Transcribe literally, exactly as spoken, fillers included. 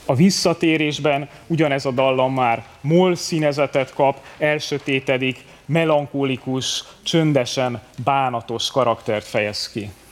A visszatérésben ugyanez a dallam már moll színezetet kap, elsötétedik, melankolikus, csöndesen bánatos karaktert fejez ki.